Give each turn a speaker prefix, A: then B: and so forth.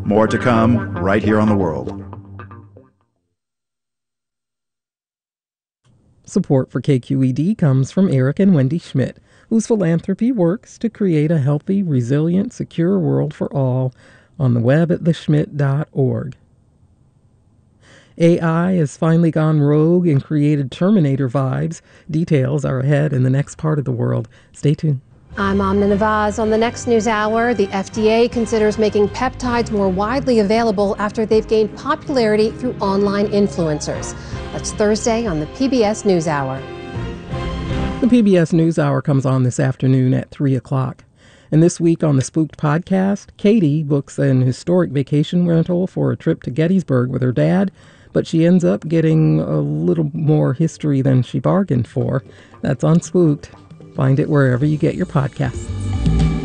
A: More to come right here on The World.
B: Support for KQED comes from Eric and Wendy Schmidt, whose philanthropy works to create a healthy, resilient, secure world for all on the web at theschmidt.org. AI has finally gone rogue and created Terminator vibes. Details are ahead in the next part of The World. Stay tuned.
C: I'm Amna Nawaz. On the next news hour, the FDA considers making peptides more widely available after they've gained popularity through online influencers. That's Thursday on the PBS NewsHour.
B: The PBS NewsHour comes on this afternoon at 3 o'clock. And this week on the Spooked podcast, Katie books an historic vacation rental for a trip to Gettysburg with her dad, but she ends up getting a little more history than she bargained for. That's on Spooked. Find it wherever you get your podcasts.